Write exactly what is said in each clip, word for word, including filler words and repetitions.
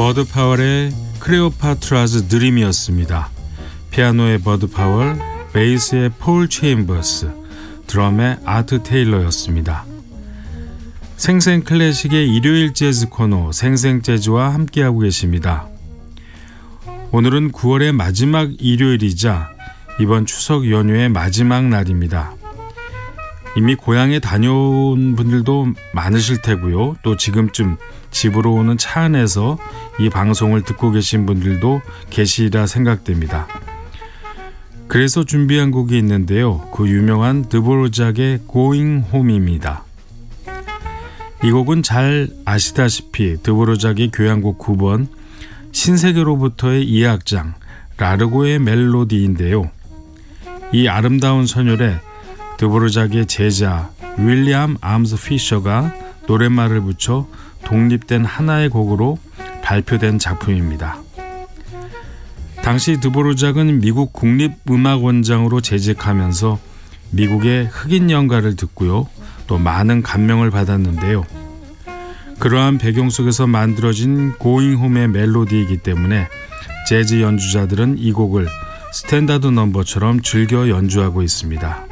버드 파월의 클레오파트라즈 드림이었습니다. 피아노의 버드 파월, 베이스의 폴 체인버스, 드럼의 아트 테일러였습니다. 생생 클래식의 일요일 재즈 코너 생생 재즈와 함께하고 계십니다. 오늘은 구월의 마지막 일요일이자 이번 추석 연휴의 마지막 날입니다. 이미 고향에 다녀온 분들도 많으실 테고요. 또 지금쯤 집으로 오는 차 안에서 이 방송을 듣고 계신 분들도 계시리라 생각됩니다. 그래서 준비한 곡이 있는데요. 그 유명한 드보로작의 Going Home입니다. 이 곡은 잘 아시다시피 드보로작의 교향곡 구 번 신세계로부터의 이 악장 라르고의 멜로디인데요. 이 아름다운 선율에 드보로작의 제자 윌리엄 암스 피셔가 노랫말을 붙여 독립된 하나의 곡으로 발표된 작품입니다. 당시 드보로작은 미국 국립음악원장으로 재직하면서 미국의 흑인 연가를 듣고요. 또 많은 감명을 받았는데요. 그러한 배경 속에서 만들어진 고잉 홈의 멜로디이기 때문에 재즈 연주자들은 이 곡을 스탠다드 넘버처럼 즐겨 연주하고 있습니다.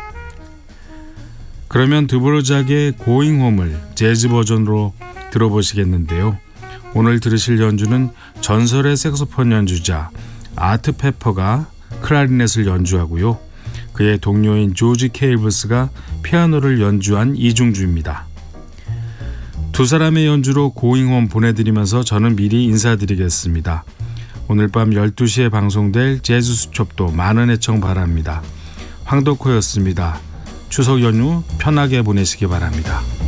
그러면 드보로작의 고잉 홈을 재즈 버전으로 들어보시겠는데요. 오늘 들으실 연주는 전설의 색소폰 연주자 아트 페퍼가 클라리넷을 연주하고요. 그의 동료인 조지 케이블스가 피아노를 연주한 이중주입니다. 두 사람의 연주로 고잉 홈 보내드리면서 저는 미리 인사드리겠습니다. 오늘 밤 열두 시에 방송될 재즈 수첩도 많은 애청 바랍니다. 황덕호였습니다. 추석 연휴 편하게 보내시기 바랍니다.